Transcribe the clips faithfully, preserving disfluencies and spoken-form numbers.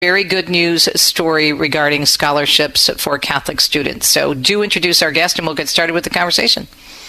very good news story regarding scholarships for Catholic students. So do introduce our guest and we'll get started with the conversation.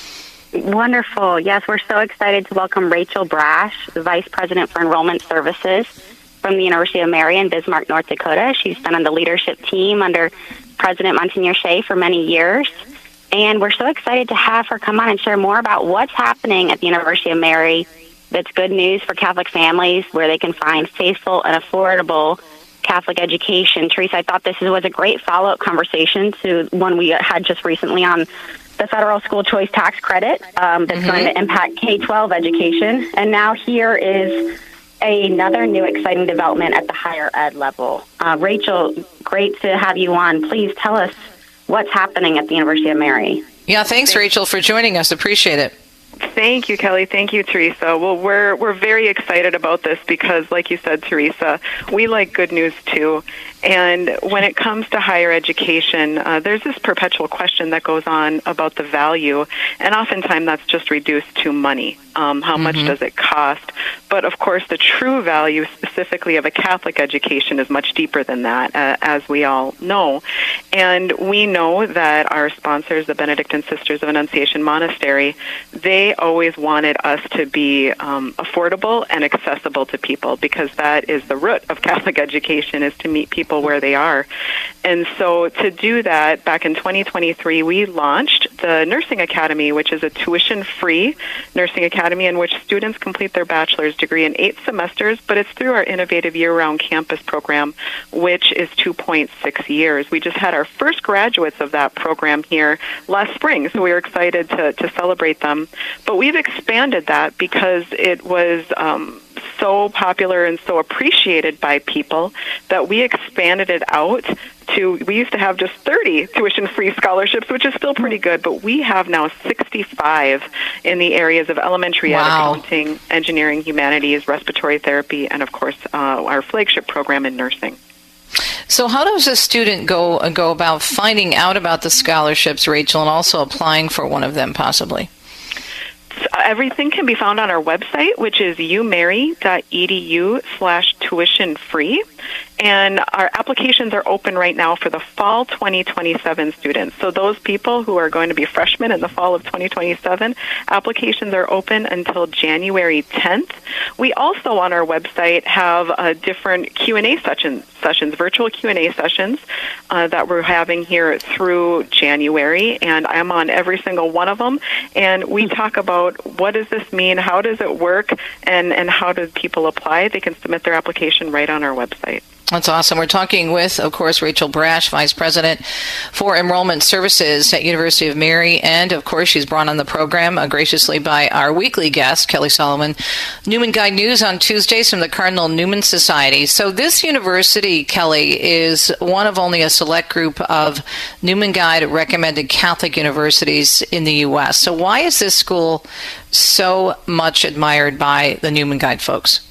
Wonderful. Yes, we're so excited to welcome Rachel Brash, the Vice President for Enrollment Services from the University of Mary in Bismarck, North Dakota. She's been on the leadership team under President Monsignor Shea for many years. And we're so excited to have her come on and share more about what's happening at the University of Mary that's good news for Catholic families where they can find faithful and affordable Catholic education. Teresa, I thought this was a great follow-up conversation to one we had just recently on the federal school choice tax credit um, that's mm-hmm. going to impact K twelve education. And now here is another new exciting development at the higher ed level. Uh, Rachel, great to have you on. Please tell us what's happening at the University of Mary. Yeah, thanks, Rachel, for joining us. Appreciate it. Thank you, Kelly. Thank you, Teresa. Well, we're we're very excited about this because, like you said, Teresa, we like good news too. And when it comes to higher education, uh, there's this perpetual question that goes on about the value, and oftentimes that's just reduced to money. Um, how mm-hmm. much does it cost? But, of course, the true value specifically of a Catholic education is much deeper than that, uh, as we all know. And we know that our sponsors, the Benedictine Sisters of Annunciation Monastery, they always wanted us to be um, affordable and accessible to people because that is the root of Catholic education, is to meet people where they are. And so to do that, back in twenty twenty-three, we launched the Nursing Academy, which is a tuition-free nursing academy in which students complete their bachelor's degree in eight semesters, but it's through our innovative year-round campus program, which is two point six years. We just had our first graduates of that program here last spring, so we were excited to, to celebrate them. But we've expanded that because it was um, so popular and so appreciated by people that we expanded it out to, we used to have just thirty tuition-free scholarships, which is still pretty good, but we have now sixty-five in the areas of elementary wow. ed, accounting, engineering, humanities, respiratory therapy, and, of course, uh, our flagship program in nursing. So how does a student go uh, go about finding out about the scholarships, Rachel, and also applying for one of them possibly? Everything can be found on our website, which is umary.edu slash tuition free. And our applications are open right now for the fall twenty twenty-seven students. So those people who are going to be freshmen in the fall of twenty twenty-seven, applications are open until January tenth. We also on our website have uh, different Q and A sessions, sessions, virtual Q and A sessions uh, that we're having here through January. And I'm on every single one of them. And we talk about what does this mean, how does it work, and, and how do people apply. They can submit their application right on our website. That's awesome. We're talking with, of course, Rachel Brash, Vice President for Enrollment Services at University of Mary. And, of course, she's brought on the program uh, graciously by our weekly guest, Kelly Solomon. Newman Guide News on Tuesdays from the Cardinal Newman Society. So this university, Kelly, is one of only a select group of Newman Guide recommended Catholic universities in the U S. So why is this school so much admired by the Newman Guide folks?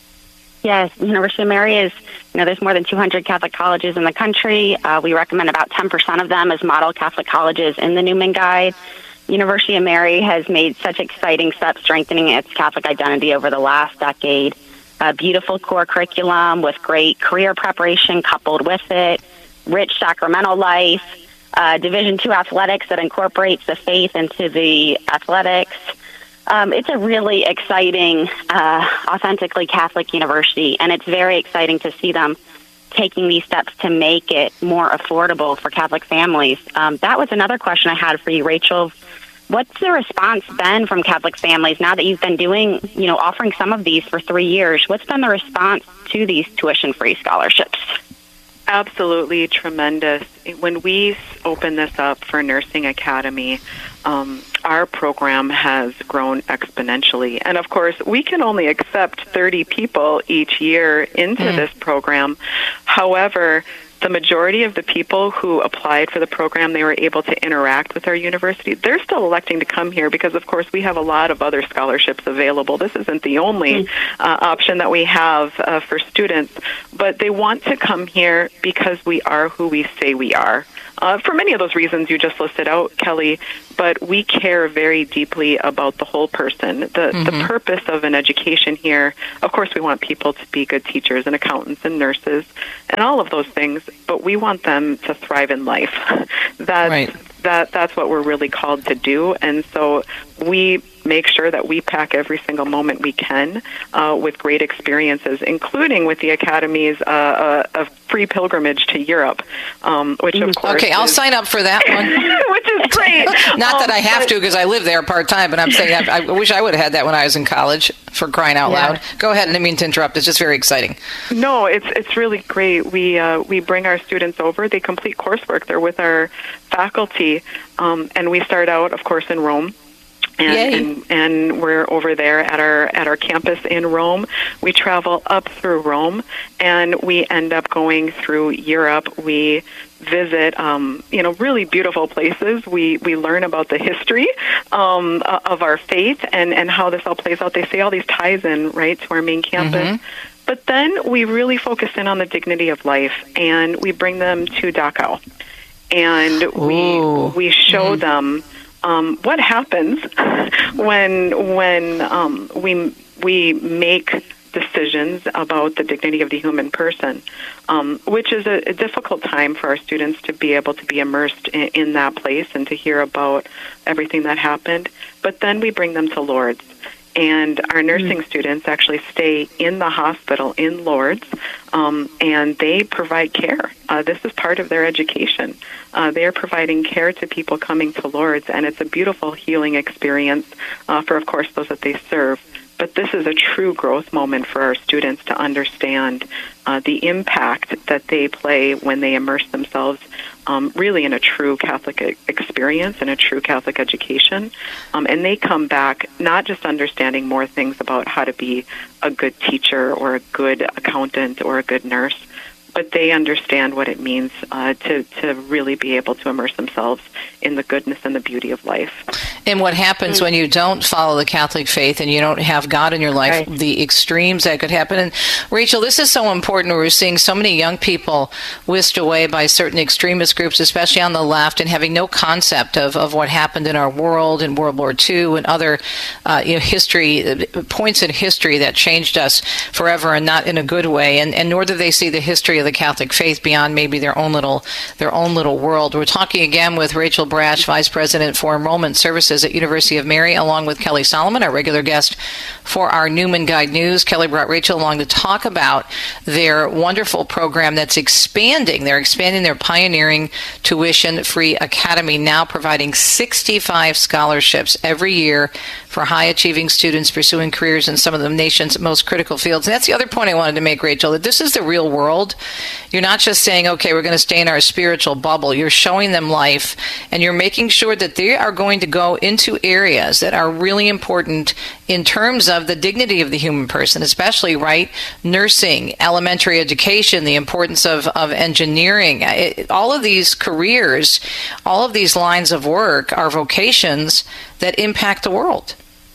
Yes, University of Mary is, you know, there's more than two hundred Catholic colleges in the country. Uh, we recommend about ten percent of them as model Catholic colleges in the Newman Guide. University of Mary has made such exciting steps strengthening its Catholic identity over the last decade. A beautiful core curriculum with great career preparation coupled with it, rich sacramental life, uh, Division two athletics that incorporates the faith into the athletics. Um, it's a really exciting, uh, authentically Catholic university, and it's very exciting to see them taking these steps to make it more affordable for Catholic families. Um, that was another question I had for you, Rachel. What's the response been from Catholic families now that you've been doing, you know, offering some of these for three years? What's been the response to these tuition-free scholarships? Absolutely tremendous. When we opened this up for Nursing Academy, um, our program has grown exponentially. And, of course, we can only accept thirty people each year into mm. this program. However, the majority of the people who applied for the program, they were able to interact with our university. They're still electing to come here because, of course, we have a lot of other scholarships available. This isn't the only mm. uh, option that we have uh, for students, but they want to come here because we are who we say we are. uh, for many of those reasons you just listed out, Kelly. But we care very deeply about the whole person. The, mm-hmm. the purpose of an education here, of course, we want people to be good teachers and accountants and nurses and all of those things, but we want them to thrive in life. That's, right. that, that's what we're really called to do. And so we make sure that we pack every single moment we can uh, with great experiences, including with the Academy's uh, uh, of free pilgrimage to Europe, um, which of course Okay, I'll is, sign up for that one. which is great. Not um, that I have but, to because I live there part-time, but I'm saying I, I wish I would have had that when I was in college, for crying out yeah. loud. Go ahead, I didn't mean to interrupt. It's just very exciting. No, it's it's really great. We, uh, we bring our students over. They complete coursework. They're with our faculty, um, and we start out, of course, in Rome. And, and and we're over there at our at our campus in Rome. We travel up through Rome, and we end up going through Europe. We visit, um, you know, really beautiful places. We we learn about the history um, of our faith and, and how this all plays out. They say all these ties in, right, to our main campus. Mm-hmm. But then we really focus in on the dignity of life, and we bring them to Dachau, and Ooh. we we show mm-hmm. them. Um, what happens when when um, we we make decisions about the dignity of the human person, um, which is a, a difficult time for our students to be able to be immersed in, in that place and to hear about everything that happened. But then we bring them to Lourdes. And our nursing mm-hmm. students actually stay in the hospital in Lourdes, um, and they provide care. Uh, this is part of their education. Uh, they are providing care to people coming to Lourdes, and it's a beautiful healing experience uh, for, of course, those that they serve. But this is a true growth moment for our students to understand uh, the impact that they play when they immerse themselves um, really in a true Catholic experience and a true Catholic education. Um, and they come back not just understanding more things about how to be a good teacher or a good accountant or a good nurse, but they understand what it means uh, to, to really be able to immerse themselves in the goodness and the beauty of life. And what happens mm-hmm. when you don't follow the Catholic faith and you don't have God in your life, right. the extremes that could happen. And Rachel, this is so important. We're seeing so many young people whisked away by certain extremist groups, especially on the left, and having no concept of, of what happened in our world in World War Two and other uh, you know, history, points in history that changed us forever and not in a good way. And, and nor do they see the history of the Catholic faith beyond maybe their own little their own little world. We're talking again with Rachel Brash, Vice President for Enrollment Services at University of Mary, along with Kelly Solomon, our regular guest for our Newman Guide News. Kelly brought Rachel along to talk about their wonderful program that's expanding. They're expanding their pioneering tuition-free academy, now providing sixty-five scholarships every year for high-achieving students pursuing careers in some of the nation's most critical fields. And that's the other point I wanted to make, Rachel, that this is the real world. You're not just saying, okay, we're going to stay in our spiritual bubble. You're showing them life, and you're making sure that they are going to go into areas that are really important in terms of the dignity of the human person, especially, right, nursing, elementary education, the importance of, of engineering. It, all of these careers, all of these lines of work are vocations that impact the world.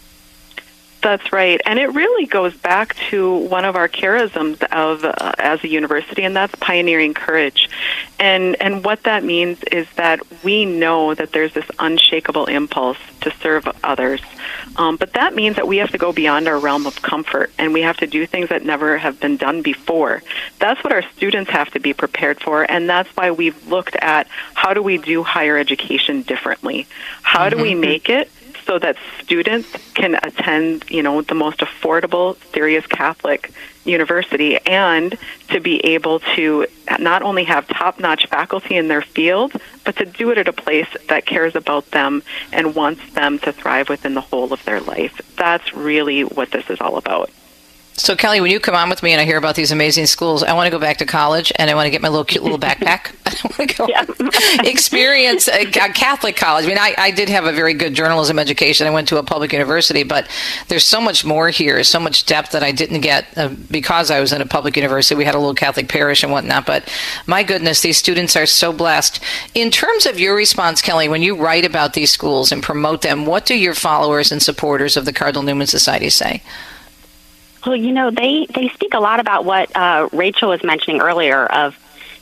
That's right. And it really goes back to one of our charisms of uh, as a university, and that's pioneering courage. And and what that means is that we know that there's this unshakable impulse to serve others. Um, but that means that we have to go beyond our realm of comfort, and we have to do things that never have been done before. That's what our students have to be prepared for, and that's why we've looked at how do we do higher education differently? How mm-hmm. do we make it so that students can attend, you know, the most affordable, serious Catholic university, and to be able to not only have top-notch faculty in their field, but to do it at a place that cares about them and wants them to thrive within the whole of their life. That's really what this is all about. So, Kelly, when you come on with me and I hear about these amazing schools, I want to go back to college and I want to get my little cute little backpack. I want to go yeah. experience a Catholic college. I mean, I, I did have a very good journalism education. I went to a public university, but there's so much more here, so much depth that I didn't get uh, because I was in a public university. We had a little Catholic parish and whatnot, but my goodness, these students are so blessed. In terms of your response, Kelly, when you write about these schools and promote them, what do your followers and supporters of the Cardinal Newman Society say? Well, you know, they, they speak a lot about what uh, Rachel was mentioning earlier of,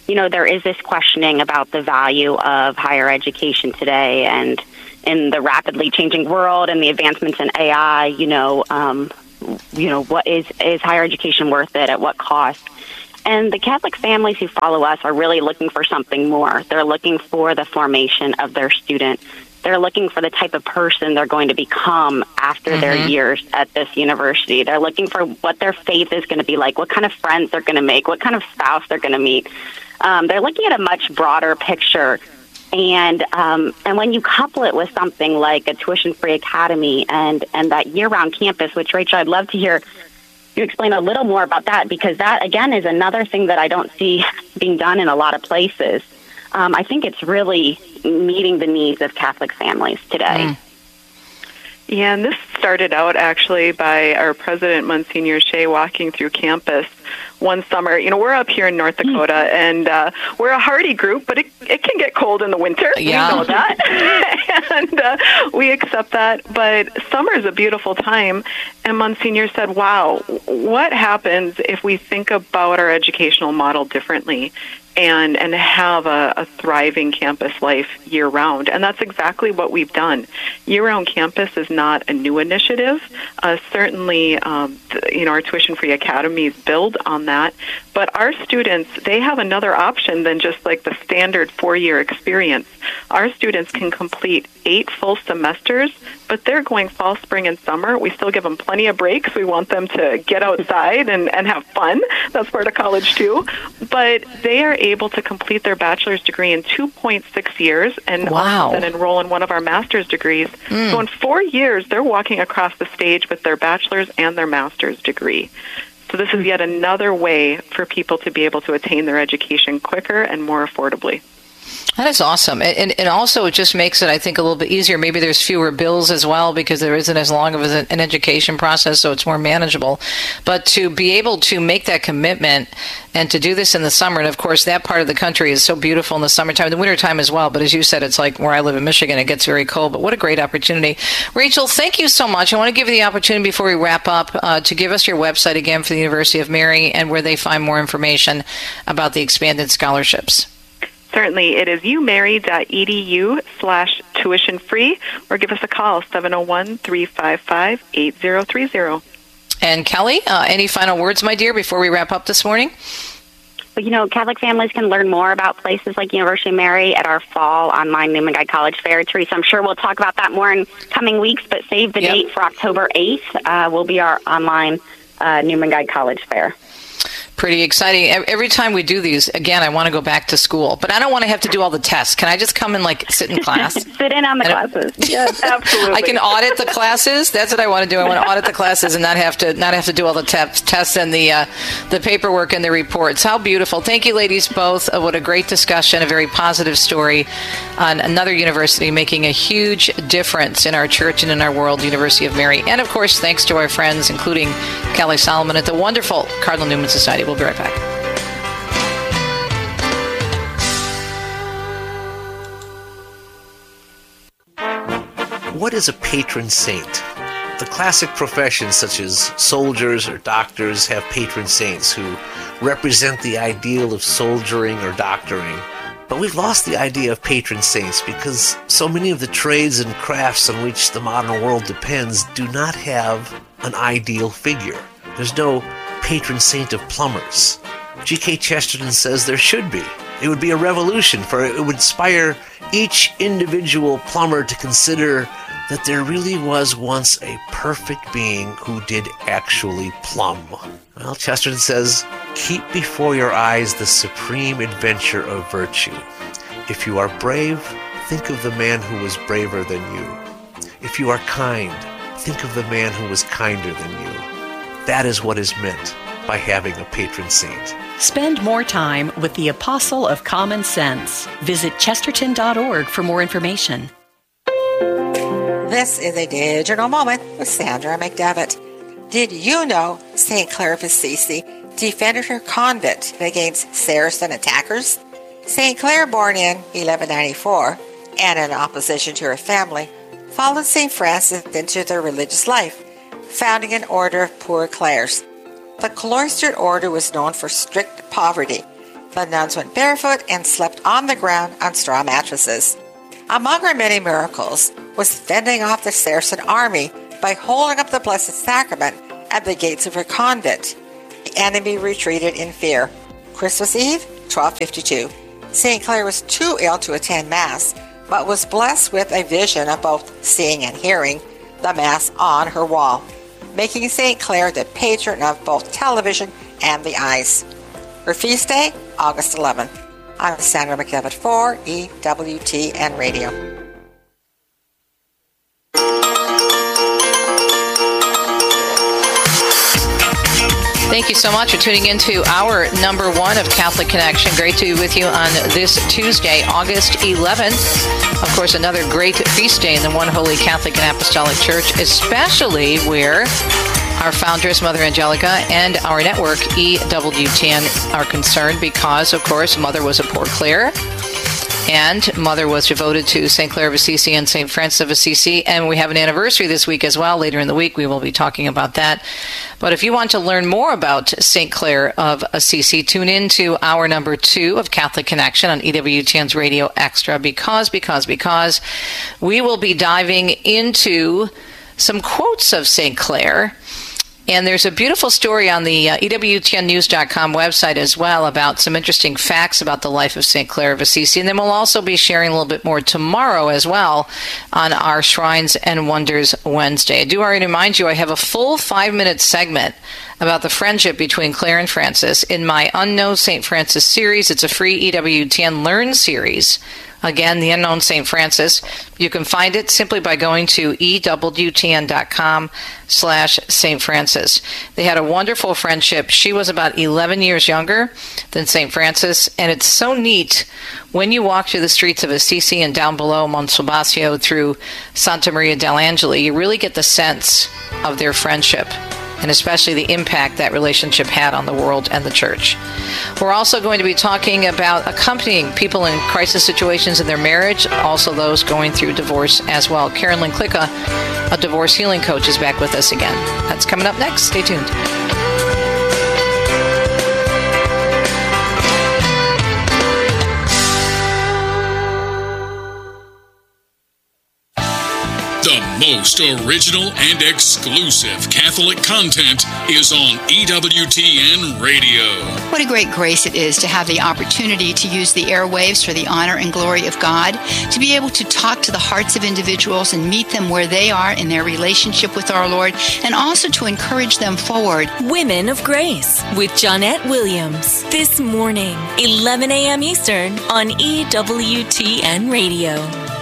you know, there is this questioning about the value of higher education today, and in the rapidly changing world and the advancements in A I, you know, um, you know, what is, is higher education worth it? At what cost? And the Catholic families who follow us are really looking for something more. They're looking for the formation of their student. They're looking for the type of person they're going to become after mm-hmm. their years at this university. They're looking for what their faith is going to be like, what kind of friends they're going to make, what kind of spouse they're going to meet. Um, they're looking at a much broader picture. And um, and when you couple it with something like a tuition-free academy and, and that year-round campus, which, Rachel, I'd love to hear you explain a little more about that, because that, again, is another thing that I don't see being done in a lot of places. Um, I think it's really meeting the needs of Catholic families today. Mm. Yeah, and this started out actually by our president, Monsignor Shea, walking through campus one summer. You know, we're up here in North Dakota, and uh, we're a hardy group, but it, it can get cold in the winter. Yeah. We know that. and uh, we accept that. But summer is a beautiful time. And Monsignor said, wow, what happens if we think about our educational model differently and and have a, a thriving campus life year-round? And that's exactly what we've done. Year-round campus is not a new initiative. Uh, certainly, um, th- you know, our tuition-free academies build on that. But our students, they have another option than just like the standard four-year experience. Our students can complete eight full semesters, but they're going fall, spring, and summer. We still give them plenty of breaks. We want them to get outside and, and have fun. That's part of college, too. But they are able to complete their bachelor's degree in two point six years and wow. then enroll in one of our master's degrees. Mm. So in four years, they're walking across the stage with their bachelor's and their master's degree. So this is yet another way for people to be able to attain their education quicker and more affordably. That is awesome. And, and also it just makes it, I think, a little bit easier. Maybe there's fewer bills as well because there isn't as long of an education process, so it's more manageable. But to be able to make that commitment and to do this in the summer, and of course that part of the country is so beautiful in the summertime, the wintertime as well. But as you said, it's like where I live in Michigan, it gets very cold. But what a great opportunity. Rachel, thank you so much. I want to give you the opportunity before we wrap up uh, to give us your website again for the University of Mary and where they find more information about the expanded scholarships. Certainly. It is umary.edu slash tuition free, or give us a call, seven oh one, three five five, eight oh three oh. And Kelly, uh, any final words, my dear, before we wrap up this morning? Well, you know, Catholic families can learn more about places like University of Mary at our fall online Newman Guide College Fair. Teresa, I'm sure we'll talk about that more in coming weeks, but save the yep. date for October eighth uh, will be our online uh, Newman Guide College Fair. Pretty exciting. Every time we do these, again, I want to go back to school, but I don't want to have to do all the tests. Can I just come and like sit in class? Sit in on the and classes. Yes, absolutely. I can audit the classes. That's what I want to do. I want to audit the classes and not have to not have to do all the te- tests and the uh, the paperwork and the reports. How beautiful. Thank you, ladies, both. Uh, what a great discussion, a very positive story on another university making a huge difference in our church and in our world, University of Mary. And, of course, thanks to our friends, including Kelly Solomon at the wonderful Cardinal Newman Society. We'll be right back. What is a patron saint? The classic professions such as soldiers or doctors have patron saints who represent the ideal of soldiering or doctoring. But we've lost the idea of patron saints because so many of the trades and crafts on which the modern world depends do not have an ideal figure. There's no patron saint of plumbers. G K Chesterton says there should be. It would be a revolution, for it would inspire each individual plumber to consider that there really was once a perfect being who did actually plumb. Well, Chesterton says, keep before your eyes the supreme adventure of virtue. If you are brave, think of the man who was braver than you. If you are kind, think of the man who was kinder than you. That is what is meant by having a patron saint. Spend more time with the Apostle of Common Sense. Visit chesterton dot org for more information. This is a digital moment with Sandra McDevitt. Did you know Saint Clare of Assisi defended her convent against Saracen attackers? Saint Clare, born in eleven ninety-four and in opposition to her family, followed Saint Francis into their religious life, founding an order of Poor Clares. The cloistered order was known for strict poverty, The nuns went barefoot and slept on the ground on straw mattresses. Among her many miracles was fending off the Saracen army by holding up the Blessed Sacrament at the gates of her convent. The enemy retreated in fear. Christmas Eve, twelve fifty-two. Saint Clare was too ill to attend Mass, but was blessed with a vision of both seeing and hearing the Mass on her wall, making Saint Clare the patron of both television and the eyes. Her feast day, August eleventh. I'm Sandra McDevitt for E W T N Radio. Thank you so much for tuning into our number one of Catholic Connection. Great to be with you on this Tuesday, August eleventh. Of course, another great feast day in the One Holy Catholic and Apostolic Church, especially where our foundress, Mother Angelica, and our network, E W T N, are concerned because, of course, Mother was a Poor Clare. And Mother was devoted to Saint Clare of Assisi and Saint Francis of Assisi. And we have an anniversary this week as well. Later in the week, we will be talking about that. But if you want to learn more about Saint Clare of Assisi, tune in to our number two of Catholic Connection on E W T N's Radio Extra because, because, because we will be diving into some quotes of Saint Clare. And there's a beautiful story on the uh, E W T N news dot com website as well about some interesting facts about the life of Saint Clare of Assisi. And then we'll also be sharing a little bit more tomorrow as well on our Shrines and Wonders Wednesday. I do already remind you I have a full five-minute segment about the friendship between Clare and Francis in my Unknown Saint Francis series. It's a free E W T N Learn series. Again, the Unknown Saint Francis. You can find it simply by going to E W T N dot com slash Saint Francis. They had a wonderful friendship. She was about eleven years younger than Saint Francis, and it's so neat when you walk through the streets of Assisi and down below Monsalvatio through Santa Maria dell'Angeli, you really get the sense of their friendship, and especially the impact that relationship had on the world and the church. We're also going to be talking about accompanying people in crisis situations in their marriage, also those going through divorce as well. Carolyn Klicka, a divorce healing coach, is back with us again. That's coming up next. Stay tuned. The most original and exclusive Catholic content is on E W T N Radio. What a great grace it is to have the opportunity to use the airwaves for the honor and glory of God, to be able to talk to the hearts of individuals and meet them where they are in their relationship with our Lord, and also to encourage them forward. Women of Grace with Johnnette Williams. This morning, eleven a.m. Eastern on E W T N Radio.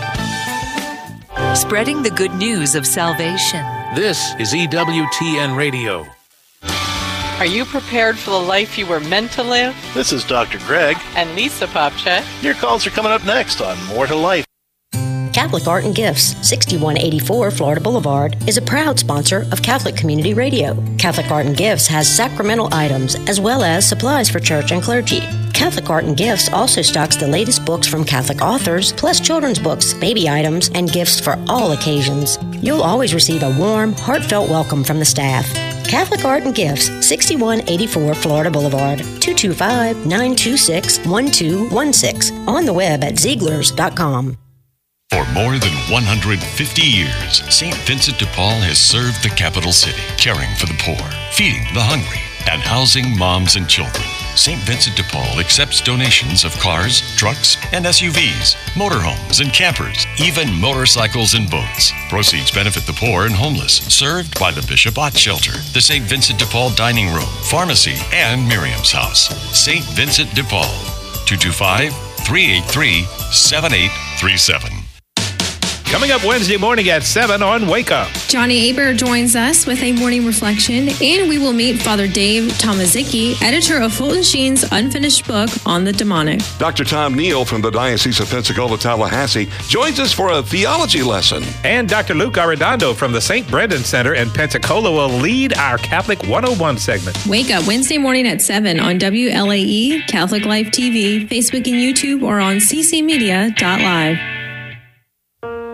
Spreading the good news of salvation. This is E W T N Radio. Are you prepared for the life you were meant to live? This is Doctor Greg. And Lisa Popchet. Your calls are coming up next on More to Life. Catholic Art and Gifts, sixty-one eighty-four Florida Boulevard, is a proud sponsor of Catholic Community Radio. Catholic Art and Gifts has sacramental items as well as supplies for church and clergy. Catholic Art and Gifts also stocks the latest books from Catholic authors, plus children's books, baby items, and gifts for all occasions. You'll always receive a warm, heartfelt welcome from the staff. Catholic Art and Gifts, sixty-one eighty-four Florida Boulevard, two two five, nine two six, one two one six. On the web at Zieglers dot com. For more than one hundred fifty years, Saint Vincent de Paul has served the capital city, caring for the poor, feeding the hungry, and housing moms and children. Saint Vincent de Paul accepts donations of cars, trucks, and S U Vs, motorhomes and campers, even motorcycles and boats. Proceeds benefit the poor and homeless, served by the Bishop Ott Shelter, the Saint Vincent de Paul Dining Room, Pharmacy, and Miriam's House. Saint Vincent de Paul, two two five, three eight three, seven eight three seven. Coming up Wednesday morning at seven on Wake Up. Johnny Aber joins us with a morning reflection, and we will meet Father Dave Tomaszicki, editor of Fulton Sheen's unfinished book on the demonic. Doctor Tom Neal from the Diocese of Pensacola, Tallahassee, joins us for a theology lesson. And Doctor Luke Arredondo from the Saint Brendan Center in Pensacola will lead our Catholic one oh one segment. Wake Up Wednesday morning at seven on W L A E, Catholic Life T V, Facebook and YouTube, or on c c media dot live.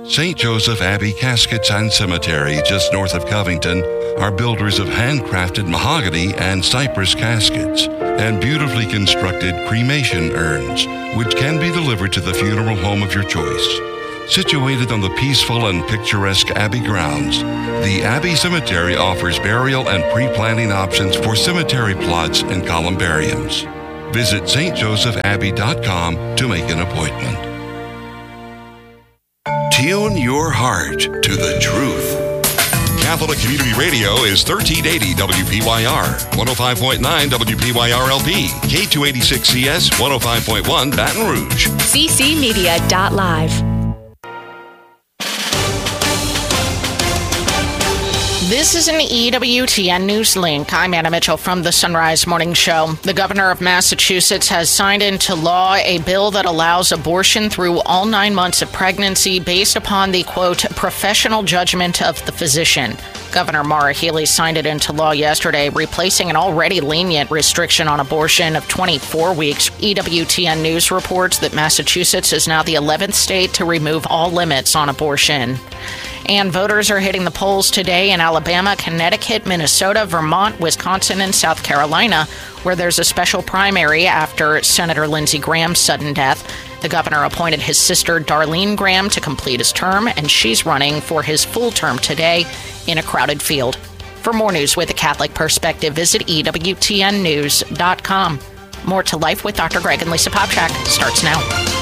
Saint Joseph Abbey Caskets and Cemetery, just north of Covington, are builders of handcrafted mahogany and cypress caskets and beautifully constructed cremation urns, which can be delivered to the funeral home of your choice. Situated on the peaceful and picturesque Abbey grounds, the Abbey Cemetery offers burial and pre-planning options for cemetery plots and columbariums. Visit S T Joseph Abbey dot com to make an appointment. Tune your heart to the truth. Catholic Community Radio is thirteen eighty W P Y R, one oh five point nine W P Y R L P, K two eighty-six C S, one oh five point one Baton Rouge. C C Media dot live. This is an E W T N News Link. I'm Anna Mitchell from the Sunrise Morning Show. The governor of Massachusetts has signed into law a bill that allows abortion through all nine months of pregnancy based upon the, quote, professional judgment of the physician. Governor Maura Healey signed it into law yesterday, replacing an already lenient restriction on abortion of twenty-four weeks. E W T N News reports that Massachusetts is now the eleventh state to remove all limits on abortion. And voters are hitting the polls today in Alabama, Connecticut, Minnesota, Vermont, Wisconsin, and South Carolina, where there's a special primary after Senator Lindsey Graham's sudden death. The governor appointed his sister, Darlene Graham, to complete his term, and she's running for his full term today in a crowded field. For more news with a Catholic perspective, visit E W T N news dot com. More to Life with Doctor Greg and Lisa Popchak starts now.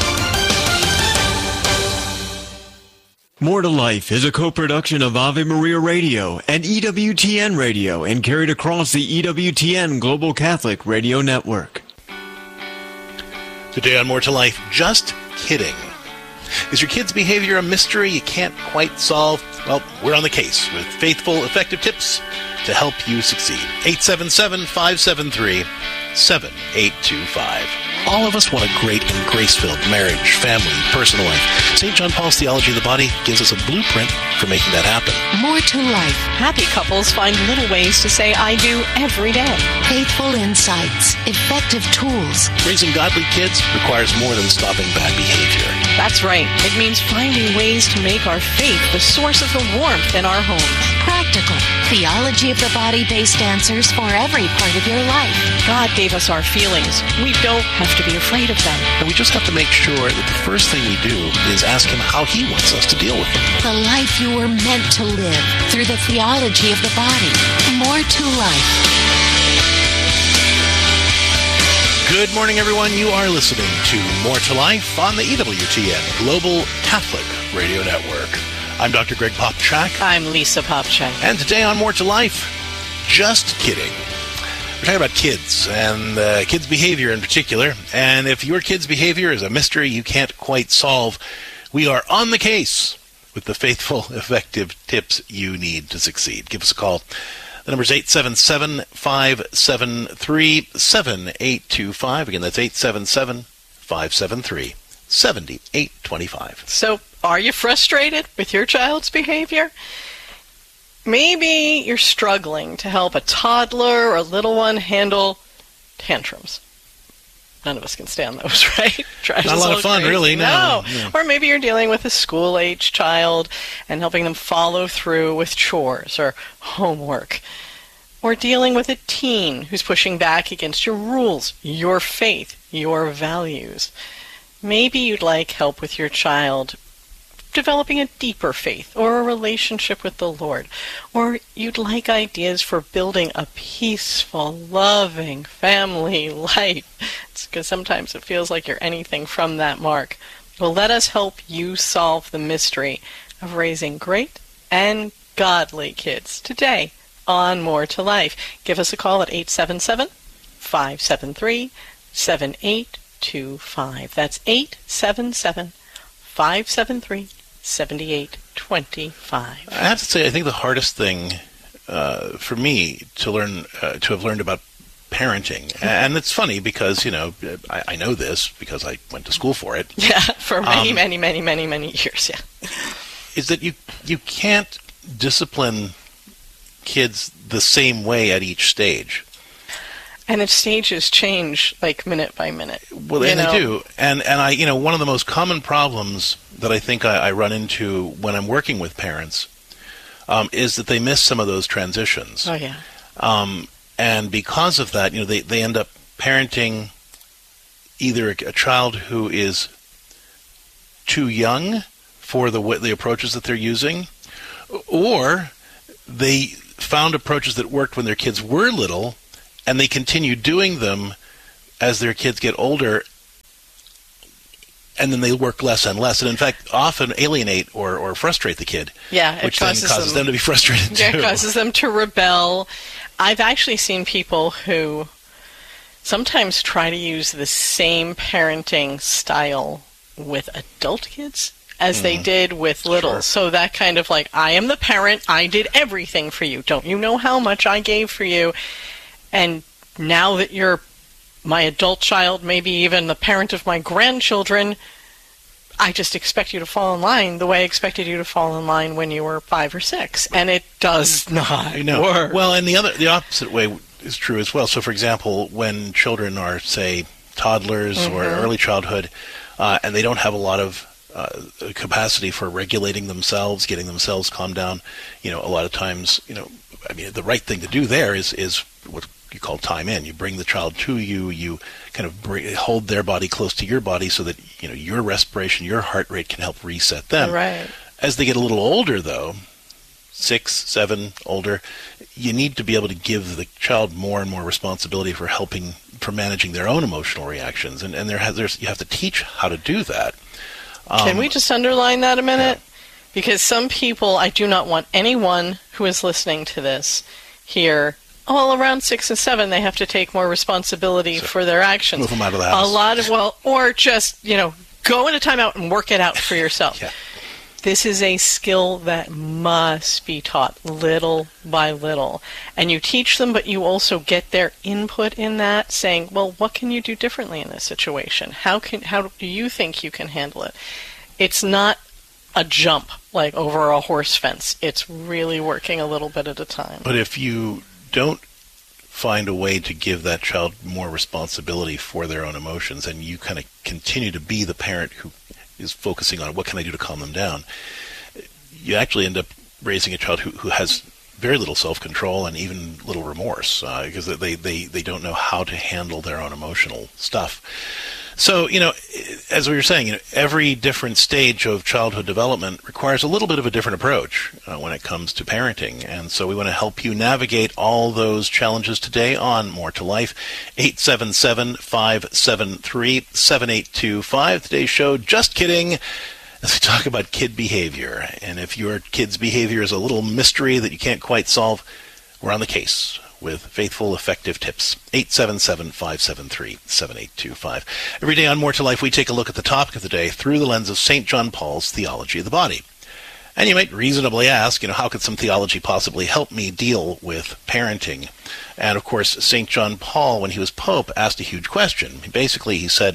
More to Life is a co-production of Ave Maria Radio and E W T N Radio and carried across the E W T N Global Catholic Radio Network. Today on More to Life, just kidding. Is your kid's behavior a mystery you can't quite solve? Well, we're on the case with faithful, effective tips to help you succeed. eight seven seven, five seven three, seven eight two five. All of us want a great and grace-filled marriage, family, personal life. Saint John Paul's Theology of the Body gives us a blueprint for making that happen. More to life. Happy couples find little ways to say I do every day. Faithful insights. Effective tools. Raising godly kids requires more than stopping bad behavior. That's right. It means finding ways to make our faith the source of the warmth in our homes. Practical. Theology of the Body-based answers for every part of your life. God gave us our feelings. We don't have to be afraid of them. And we just have to make sure that the first thing we do is ask Him how He wants us to deal with them. The life you were meant to live through the theology of the body. More to life. Good morning, everyone. You are listening to More to Life on the E W T N Global Catholic Radio Network. I'm Doctor Greg Popchak. I'm Lisa Popchak. And today on More to Life, just kidding. We're talking about kids and uh, kids' behavior in particular. And if your kid's behavior is a mystery you can't quite solve, we are on the case with the faithful, effective tips you need to succeed. Give us a call. The number is eight seven seven, five seven three, seven eight two five. Again, that's eight seven seven, five seven three, seven eight two five. So, are you frustrated with your child's behavior? Maybe you're struggling to help a toddler or a little one handle tantrums. None of us can stand those, right? Not a lot of fun, really, no. no. Or maybe you're dealing with a school-age child and helping them follow through with chores or homework. Or dealing with a teen who's pushing back against your rules, your faith, your values. Maybe you'd like help with your child developing a deeper faith or a relationship with the Lord. Or you'd like ideas for building a peaceful, loving family life. It's because sometimes it feels like you're anything from that mark. Well, let us help you solve the mystery of raising great and godly kids today on More to Life. Give us a call at eight seven seven, five seven three, seven eight two five. That's eight seven seven, five seven three, seven eight two five. I have to say, I think the hardest thing uh, for me to learn, uh, to have learned about parenting, mm-hmm. and it's funny because, you know, I, I know this because I went to school for it. Yeah, for many, um, many, many, many, many years, yeah. Is that you, you can't discipline kids the same way at each stage. And its stages change like minute by minute. Well, and they do. And and I, you know, one of the most common problems that I think I, I run into when I'm working with parents um, is that they miss some of those transitions. Oh, yeah. Um, and because of that, you know, they, they end up parenting either a, a child who is too young for the the approaches that they're using, or they found approaches that worked when their kids were little, and they continue doing them as their kids get older, and then they work less and less, and in fact often alienate or, or frustrate the kid. Yeah, it which causes then causes them, them to be frustrated yeah, too. It causes them to rebel. I've actually seen people who sometimes try to use the same parenting style with adult kids as mm. they did with little. Sure. So that kind of like, I am the parent, I did everything for you. Don't you know how much I gave for you? And now that you're my adult child, maybe even the parent of my grandchildren, I just expect you to fall in line the way I expected you to fall in line when you were five or six. And it does not I know. work. Well, and the other, the opposite way is true as well. So, for example, when children are, say, toddlers mm-hmm. or early childhood, uh, and they don't have a lot of uh, capacity for regulating themselves, getting themselves calmed down, you know, a lot of times, you know, I mean, the right thing to do there is is what you call time in. You bring the child to you, you kind of bring, hold their body close to your body so that, you know, your respiration, your heart rate can help reset them. Right. As they get a little older, though, six, seven, older, you need to be able to give the child more and more responsibility for helping, for managing their own emotional reactions. And, and there has, there's, you have to teach how to do that. Um, Can we just underline that a minute? Yeah. Because some people, I do not want anyone who is listening to this here, oh, around six and seven, they have to take more responsibility so for their actions. Move them out of the house. A lot of, well, or just, you know, go in a timeout and work it out for yourself. Yeah. This is a skill that must be taught little by little. And you teach them, but you also get their input in that, saying, well, what can you do differently in this situation? How can how do you think you can handle it? It's not a jump, like over a horse fence. It's really working a little bit at a time. But if you don't find a way to give that child more responsibility for their own emotions, and you kind of continue to be the parent who is focusing on what can I do to calm them down, you actually end up raising a child who, who has very little self-control and even little remorse uh, because they, they, they don't know how to handle their own emotional stuff. So, you know, as we were saying, you know, every different stage of childhood development requires a little bit of a different approach uh, when it comes to parenting. And so we want to help you navigate all those challenges today on More to Life. eight seven seven, five seven three, seven eight two five. Today's show, Just Kidding, as we talk about kid behavior. And if your kid's behavior is a little mystery that you can't quite solve, we're on the case with faithful, effective tips. eight seven seven, five seven three, seven eight two five. Every day on More to Life, we take a look at the topic of the day through the lens of Saint John Paul's theology of the body. And you might reasonably ask, you know, how could some theology possibly help me deal with parenting? And of course, Saint John Paul, when he was Pope, asked a huge question. Basically, he said,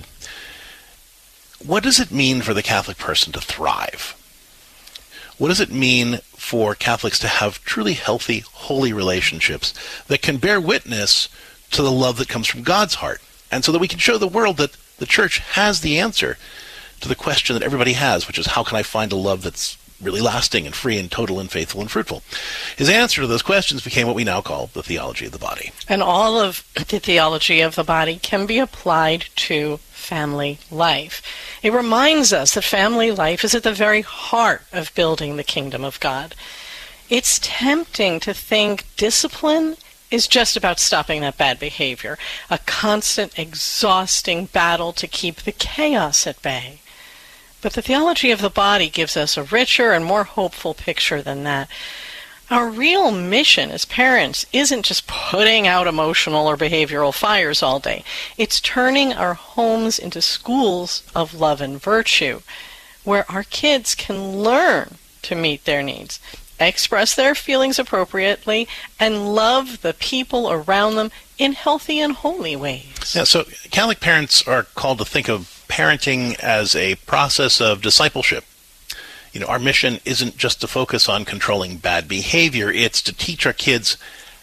what does it mean for the Catholic person to thrive? What does it mean for Catholics to have truly healthy, holy relationships that can bear witness to the love that comes from God's heart? And so that we can show the world that the Church has the answer to the question that everybody has, which is, how can I find a love that's really lasting and free and total and faithful and fruitful? His answer to those questions became what we now call the theology of the body. And all of the theology of the body can be applied to family life. It reminds us that family life is at the very heart of building the kingdom of God. It's tempting to think discipline is just about stopping that bad behavior, a constant, exhausting battle to keep the chaos at bay. But the theology of the body gives us a richer and more hopeful picture than that. Our real mission as parents isn't just putting out emotional or behavioral fires all day. It's turning our homes into schools of love and virtue, where our kids can learn to meet their needs, express their feelings appropriately, and love the people around them in healthy and holy ways. Yeah, so Catholic parents are called to think of parenting as a process of discipleship. You know, our mission isn't just to focus on controlling bad behavior. It's to teach our kids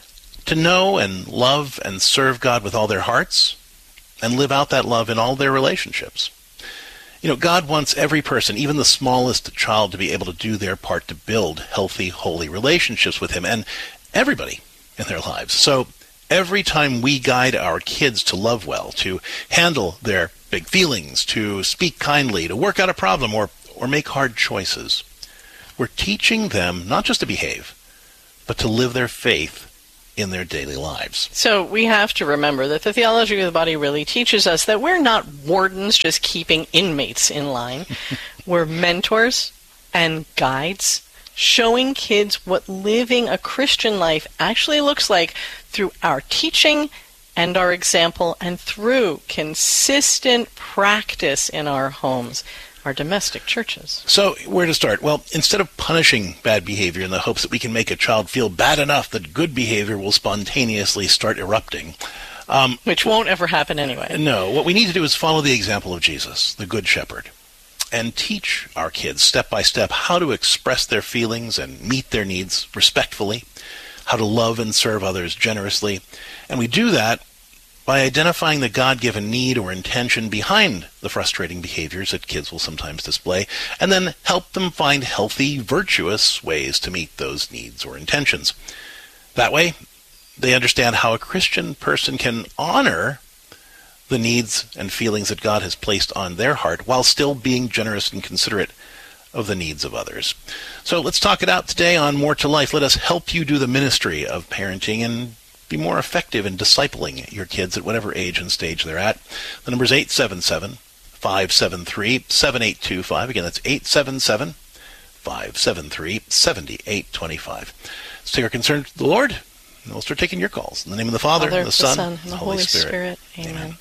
to know and love and serve God with all their hearts and live out that love in all their relationships. You know, God wants every person, even the smallest child, to be able to do their part to build healthy, holy relationships with Him and everybody in their lives. So every time we guide our kids to love well, to handle their big feelings, to speak kindly, to work out a problem, or, or make hard choices, we're teaching them not just to behave, but to live their faith in their daily lives. So we have to remember that the theology of the body really teaches us that we're not wardens just keeping inmates in line. We're mentors and guides, showing kids what living a Christian life actually looks like through our teaching and our example and through consistent practice in our homes, our domestic churches. So where to start? Well, instead of punishing bad behavior in the hopes that we can make a child feel bad enough that good behavior will spontaneously start erupting, um, which won't ever happen anyway. No, what we need to do is follow the example of Jesus, the Good Shepherd, and teach our kids step by step how to express their feelings and meet their needs respectfully, how to love and serve others generously. And we do that by identifying the God-given need or intention behind the frustrating behaviors that kids will sometimes display, and then help them find healthy, virtuous ways to meet those needs or intentions. That way, they understand how a Christian person can honor the needs and feelings that God has placed on their heart while still being generous and considerate of the needs of others. So let's talk it out today on More to Life. Let us help you do the ministry of parenting and be more effective in discipling your kids at whatever age and stage they're at. The number is eight seven seven, five seven three, seven eight two five. Again, that's eight seven seven, five seven three, seven eight two five. Let's take our concern to the Lord, and we'll start taking your calls. In the name of the Father, Father and the Son, the Son, and and the the Holy, Holy Spirit. Spirit. Amen. Amen.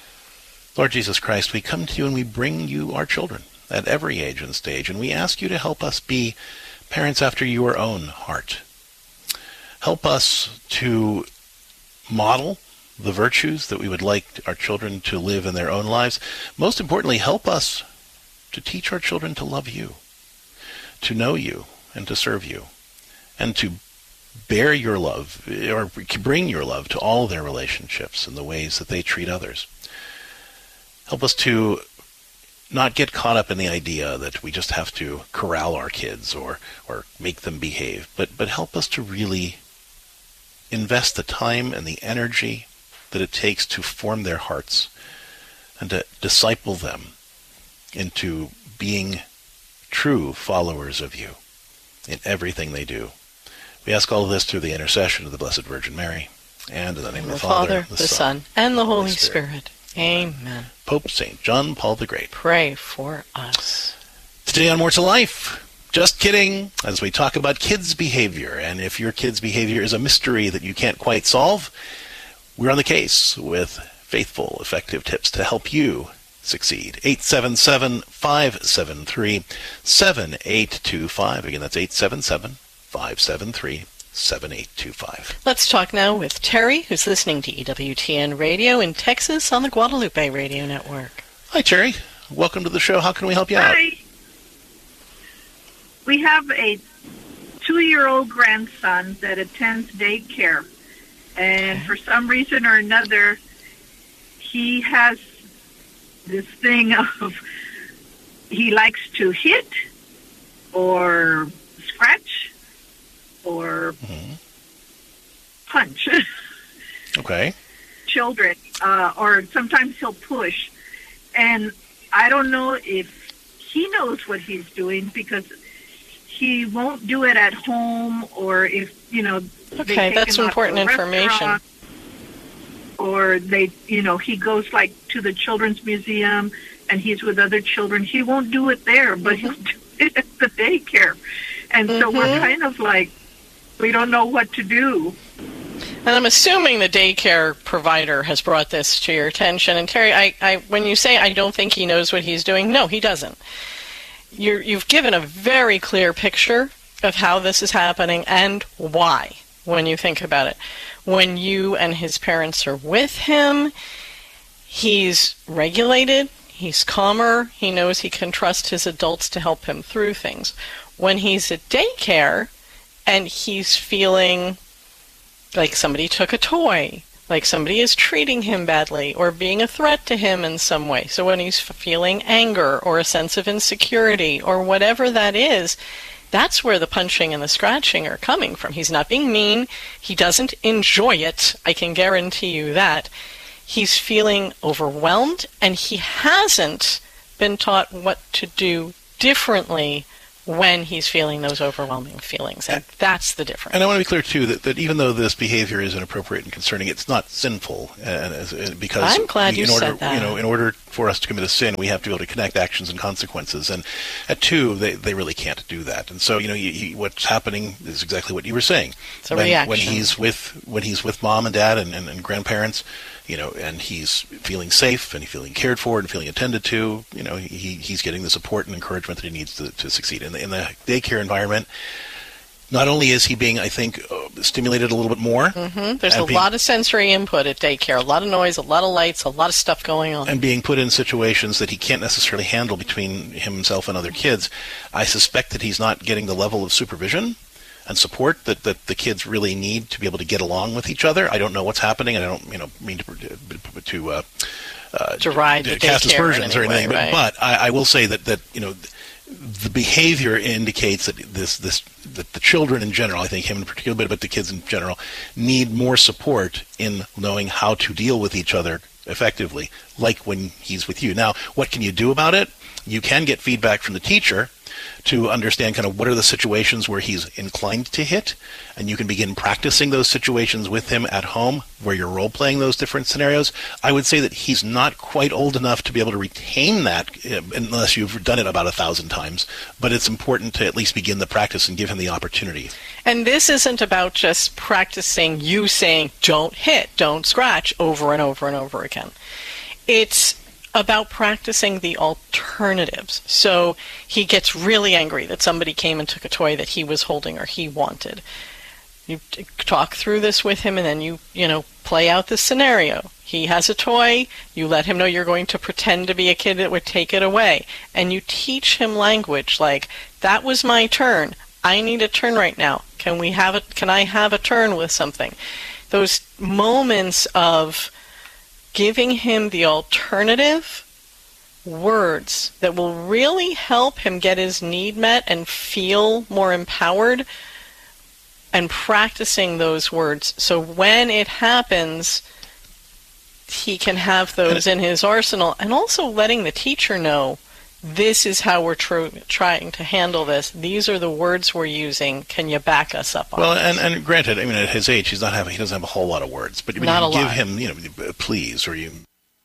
Lord Jesus Christ, we come to you and we bring you our children at every age and stage, and we ask you to help us be parents after your own heart. Help us to model the virtues that we would like our children to live in their own lives. Most importantly, help us to teach our children to love you, to know you, and to serve you, and to bear your love, or bring your love to all their relationships and the ways that they treat others. Help us to not get caught up in the idea that we just have to corral our kids or, or make them behave, but, but help us to really invest the time and the energy that it takes to form their hearts and to disciple them into being true followers of you in everything they do. We ask all of this through the intercession of the Blessed Virgin Mary, and in the name In of the, the Father, Father, the, the Son, and the Holy Spirit. Spirit. Amen. Pope Saint John Paul the Great, pray for us. Today on More to Life, just kidding, as we talk about kids' behavior, and if your kids' behavior is a mystery that you can't quite solve, we're on the case with faithful, effective tips to help you succeed. eight seven seven, five seven three, seven eight two five. Again, that's eight seven seven, five seven three, seven eight two five. Let's talk now with Terry, who's listening to E W T N Radio in Texas on the Guadalupe Radio Network. Hi, Terry. Welcome to the show. How can we help you out? Hi. We have a two-year-old grandson that attends daycare, and for some reason or another, he has this thing of he likes to hit or scratch or mm-hmm. punch okay. children, uh, or sometimes he'll push. And I don't know if he knows what he's doing because he won't do it at home, or if, you know, okay, that's important information. Or they, you know, he goes like to the children's museum and he's with other children. He won't do it there, but mm-hmm. he'll do it at the daycare. And mm-hmm. so we're kind of like, we don't know what to do. And I'm assuming the daycare provider has brought this to your attention. And Terry, I, I, when you say I don't think he knows what he's doing, no, he doesn't. You're, you've given a very clear picture of how this is happening and why, when you think about it. When you and his parents are with him, he's regulated, he's calmer, he knows he can trust his adults to help him through things. When he's at daycare and he's feeling like somebody took a toy, like somebody is treating him badly or being a threat to him in some way. So when he's feeling anger or a sense of insecurity or whatever that is, that's where the punching and the scratching are coming from. He's not being mean. He doesn't enjoy it. I can guarantee you that. He's feeling overwhelmed, and he hasn't been taught what to do differently when he's feeling those overwhelming feelings. And that's the difference. And I want to be clear, too, that, that even though this behavior is inappropriate and concerning, it's not sinful. And, and because I'm glad we, you in order, said that. You know, in order for us to commit a sin, we have to be able to connect actions and consequences. And at two, they, they really can't do that. And so, you know, you, you, what's happening is exactly what you were saying. It's a when, reaction. When he's with, when he's with mom and dad and, and, and grandparents, you know, and he's feeling safe and he's feeling cared for and feeling attended to, you know, he he's getting the support and encouragement that he needs to, to succeed. In the, in the daycare environment, not only is he being, I think, uh, stimulated a little bit more. Mm-hmm. There's a being, lot of sensory input at daycare, a lot of noise, a lot of lights, a lot of stuff going on. And being put in situations that he can't necessarily handle between himself and other kids. I suspect that he's not getting the level of supervision and support that, that the kids really need to be able to get along with each other. I don't know what's happening, and I don't, you know, mean to to uh, uh, to ride to the cast daycare aspersions in or any anything. way, right. But, but I, I will say that, that you know, the behavior indicates that this this that the children in general, I think him in particular, but the kids in general, need more support in knowing how to deal with each other effectively, like when he's with you. Now, what can you do about it? You can get feedback from the teacher to understand kind of what are the situations where he's inclined to hit, and you can begin practicing those situations with him at home where you're role-playing those different scenarios. I would say that he's not quite old enough to be able to retain that uh, unless you've done it about a thousand times, but it's important to at least begin the practice and give him the opportunity. And this isn't about just practicing you saying, don't hit, don't scratch, over and over and over again. It's about practicing the alternatives. So he gets really angry that somebody came and took a toy that he was holding or he wanted. You t- talk through this with him, and then you, you know, play out the scenario. He has a toy, you let him know you're going to pretend to be a kid that would take it away. And you teach him language like, that was my turn. I need a turn right now. Can we have a, can I have a turn with something? Those moments of giving him the alternative words that will really help him get his need met and feel more empowered, and practicing those words. So when it happens, he can have those in his arsenal, and also letting the teacher know, this is how we're tr- trying to handle this. These are the words we're using. Can you back us up on Well, this? and, and granted, I mean, at his age, he's not having, he doesn't have a whole lot of words, but you Not a give lot. him, you know, please, or you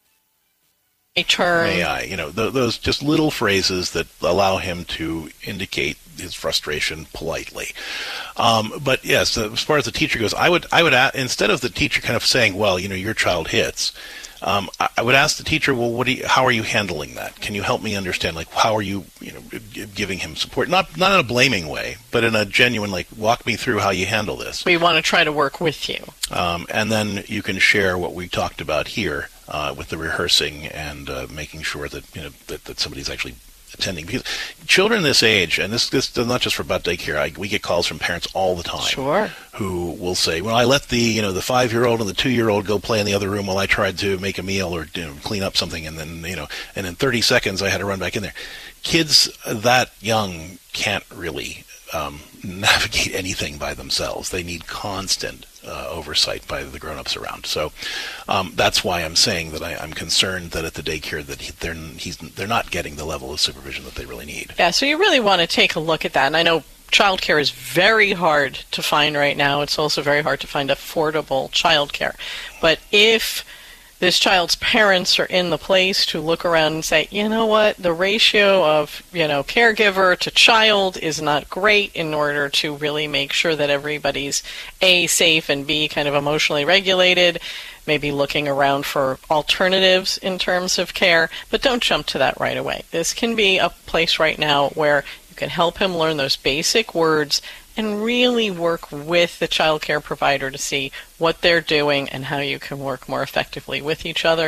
a turn. may I, you know, th- those just little phrases that allow him to indicate his frustration politely. Um, but yes, as far as the teacher goes, I would, I would, a- instead of the teacher kind of saying, well, you know, your child hits, Um, I, I would ask the teacher, well, what do you, how are you handling that? Can you help me understand? Like, how are you, you know, g- giving him support? Not, not in a blaming way, but in a genuine, like, walk me through how you handle this. We want to try to work with you. Um, and then you can share what we talked about here uh, with the rehearsing and uh, making sure that, you know, that, that somebody's actually attending. Because children this age, and this this is not just for about daycare, I, we get calls from parents all the time. Sure. Who will say, well, I let the, you know, the five-year-old and the two-year-old go play in the other room while I tried to make a meal or, you know, clean up something, and then, you know, and in thirty seconds I had to run back in there. Kids that young can't really um, navigate anything by themselves. They need constant uh, oversight by the grown-ups around. So um, that's why I'm saying that I, I'm concerned that at the daycare that he, they're he's they're not getting the level of supervision that they really need. Yeah, so you really want to take a look at that. And I know childcare is very hard to find right now. It's also very hard to find affordable childcare. But if this child's parents are in the place to look around and say, you know what, the ratio of, you know, caregiver to child is not great in order to really make sure that everybody's A, safe, and B, kind of emotionally regulated, maybe looking around for alternatives in terms of care, but don't jump to that right away. This can be a place right now where you can help him learn those basic words and really work with the child care provider to see what they're doing and how you can work more effectively with each other.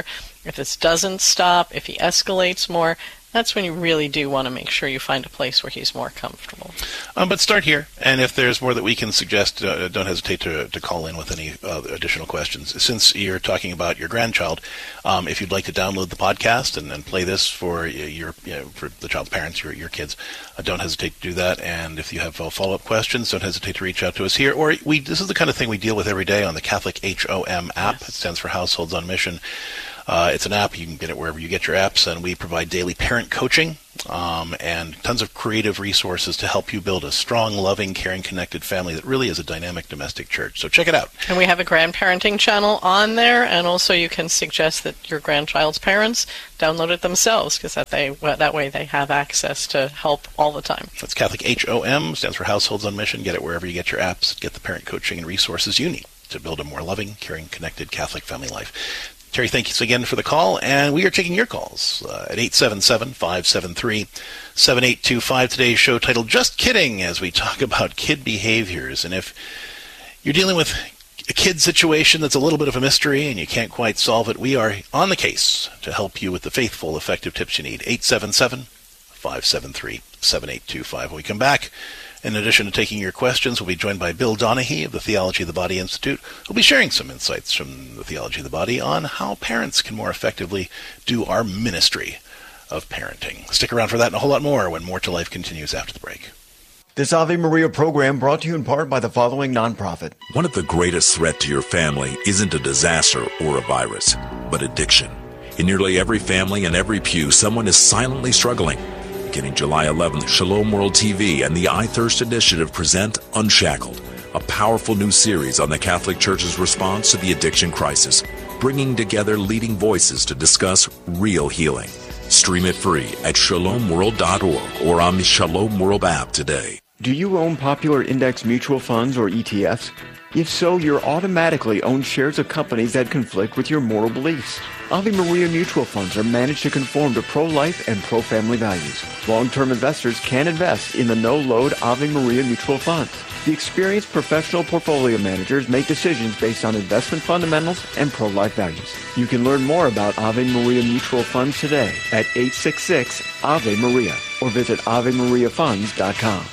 If this doesn't stop, if he escalates more, that's when you really do want to make sure you find a place where he's more comfortable. Um, but start here, and if there's more that we can suggest, uh, don't hesitate to, to call in with any uh, additional questions. Since you're talking about your grandchild, um, if you'd like to download the podcast and, and play this for your you know, for the child's parents, your your kids, uh, don't hesitate to do that. And if you have uh, follow-up questions, don't hesitate to reach out to us here. Or we this is the kind of thing we deal with every day on the Catholic H O M app. Yes. It stands for Households on Mission. Uh, it's an app. You can get it wherever you get your apps, and we provide daily parent coaching um, and tons of creative resources to help you build a strong, loving, caring, connected family that really is a dynamic domestic church. So check it out. And we have a grandparenting channel on there, and also you can suggest that your grandchild's parents download it themselves, because that they that way they have access to help all the time. That's Catholic H O M, stands for Households on Mission. Get it wherever you get your apps. Get the parent coaching and resources you need to build a more loving, caring, connected Catholic family life. Terry, thank you again for the call, and we are taking your calls uh, at eight seven seven, five seven three, seven eight two five. Today's show titled Just Kidding, as we talk about kid behaviors. And if you're dealing with a kid situation that's a little bit of a mystery and you can't quite solve it, we are on the case to help you with the faithful, effective tips you need. eight seven seven, five seven three, seven eight two five. When we come back, in addition to taking your questions, we'll be joined by Bill Donahue of the Theology of the Body Institute, who'll be sharing some insights from the Theology of the Body on how parents can more effectively do our ministry of parenting. Stick around for that and a whole lot more when More to Life continues after the break. This Ave Maria program brought to you in part by the following nonprofit. One of the greatest threats to your family isn't a disaster or a virus, but addiction. In nearly every family and every pew, someone is silently struggling. Beginning July eleventh, Shalom World T V and the I Thirst Initiative present Unshackled, a powerful new series on the Catholic Church's response to the addiction crisis, bringing together leading voices to discuss real healing. Stream it free at shalom world dot org or on the Shalom World app today. Do you own popular index mutual funds or E T Fs? If so, you're automatically own shares of companies that conflict with your moral beliefs. Ave Maria mutual funds are managed to conform to pro-life and pro-family values. Long-term investors can invest in the no-load Ave Maria mutual funds. The experienced professional portfolio managers make decisions based on investment fundamentals and pro-life values. You can learn more about Ave Maria mutual funds today at eight six six, Ave Maria or visit ave maria funds dot com.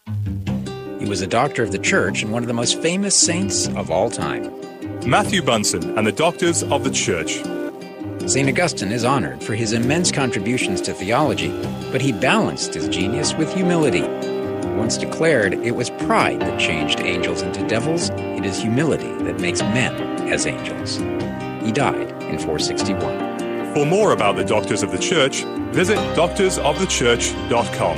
He was a doctor of the church and one of the most famous saints of all time. Matthew Bunson and the Doctors of the Church. Saint Augustine is honored for his immense contributions to theology, but he balanced his genius with humility. Once declared, it was pride that changed angels into devils. It is humility that makes men as angels. He died in four sixty-one. For more about the Doctors of the Church, visit doctors of the church dot com.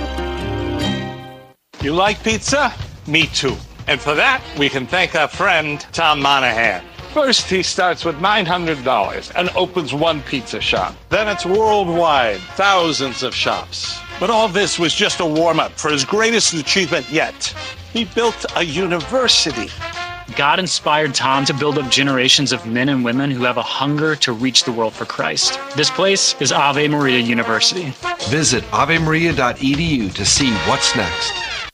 You like pizza? Me too. And for that, we can thank our friend, Tom Monahan. First, he starts with nine hundred dollars and opens one pizza shop. Then it's worldwide, thousands of shops. But all this was just a warm-up for his greatest achievement yet. He built a university. God inspired Tom to build up generations of men and women who have a hunger to reach the world for Christ. This place is Ave Maria University. Visit ave maria dot e d u to see what's next.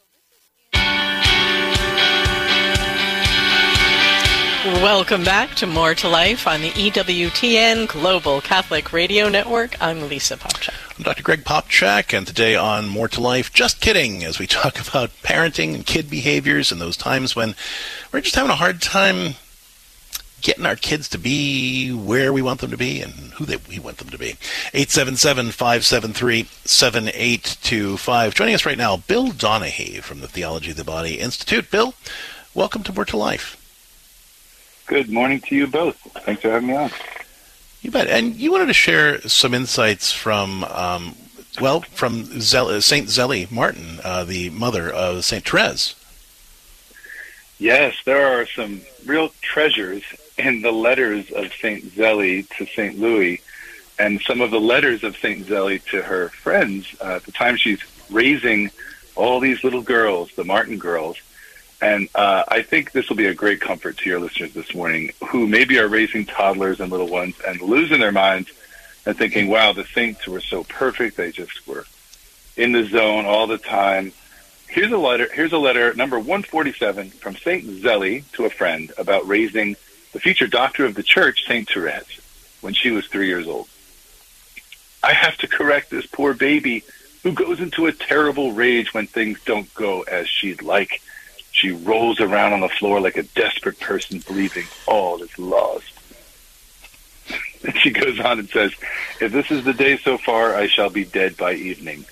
Welcome back to More to Life on the E W T N Global Catholic Radio Network. I'm Lisa Popchak. I'm Doctor Greg Popchak, and today on More to Life, just kidding, as we talk about parenting and kid behaviors and those times when we're just having a hard time getting our kids to be where we want them to be and who they, we want them to be. eight seven seven, five seven three, seven eight two five. Joining us right now, Bill Donahue from the Theology of the Body Institute. Bill, welcome to More to Life. Good morning to you both. Thanks for having me on. You bet. And you wanted to share some insights from, um, well, from Zel- Saint Zélie Martin, uh, the mother of Saint Therese. Yes, there are some real treasures in the letters of Saint Zélie to Saint Louis, and some of the letters of Saint Zélie to her friends uh, at the time she's raising all these little girls, the Martin girls. And uh, I think this will be a great comfort to your listeners this morning who maybe are raising toddlers and little ones and losing their minds and thinking, wow, the saints were so perfect. They just were in the zone all the time. Here's a letter, here's a letter, number one forty-seven, from Saint Zélie to a friend about raising the future doctor of the church, Saint Therese. when she was three years old. I have to correct this poor baby who goes into a terrible rage when things don't go as she'd like. She rolls around on the floor like a desperate person believing all is lost. And she goes on and says, if this is the day so far, I shall be dead by evening.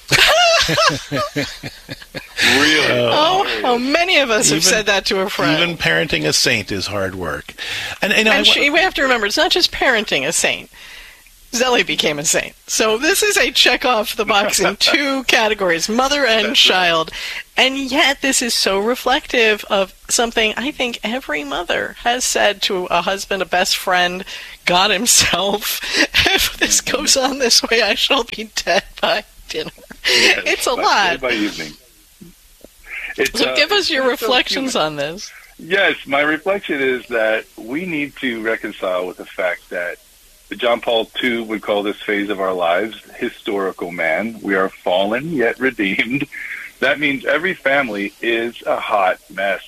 Really? Oh, how many of us Even- have said that to a friend. Even parenting a saint is hard work. And, and, I And wa- she, we have to remember, it's not just parenting a saint. Zelly became a saint. So this is a check off the box in two categories, mother and child. And yet this is so reflective of something I think every mother has said to a husband, a best friend, God himself. If this goes on this way, I shall be dead by dinner. Yes, It's a by- lot. By evening. It's, So uh, give us your it's so reflections human. on this. Yes, my reflection is that we need to reconcile with the fact that John Paul the Second would call this phase of our lives historical man. We are fallen yet redeemed. That means every family is a hot mess.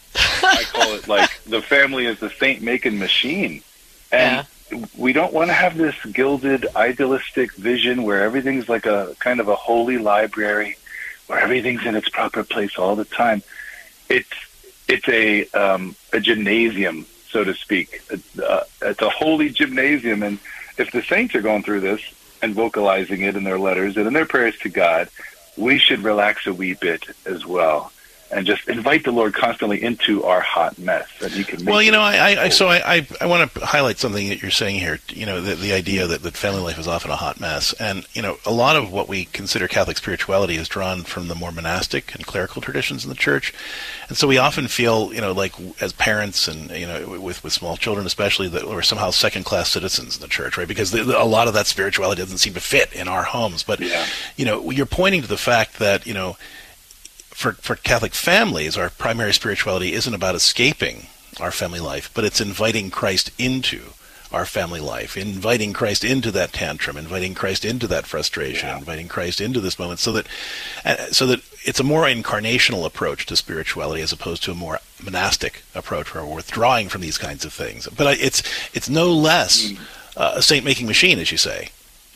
I call it like the family is the saint-making machine. And we don't want to have this gilded, idealistic vision where everything's like a kind of a holy library, where everything's in its proper place all the time. It's it's a um, a gymnasium, so to speak. Uh, it's a holy gymnasium, and if the saints are going through this and vocalizing it in their letters and in their prayers to God, we should relax a wee bit as well and just invite the Lord constantly into our hot mess that He can make. Well, you know, it I, I so I, I, I want to highlight something that you're saying here. You know, the, the idea that, that family life is often a hot mess, and you know, a lot of what we consider Catholic spirituality is drawn from the more monastic and clerical traditions in the Church, and so we often feel, you know, like as parents and you know, with with small children especially, that we're somehow second-class citizens in the Church, right? Because the, the, a lot of that spirituality doesn't seem to fit in our homes. But you know, you're pointing to the fact that you know. For, for Catholic families, our primary spirituality isn't about escaping our family life, but it's inviting Christ into our family life, inviting Christ into that tantrum, inviting Christ into that frustration, yeah. inviting Christ into this moment, so that uh, so that it's a more incarnational approach to spirituality as opposed to a more monastic approach where we're withdrawing from these kinds of things. But it's it's no less uh, a saint-making machine, as you say.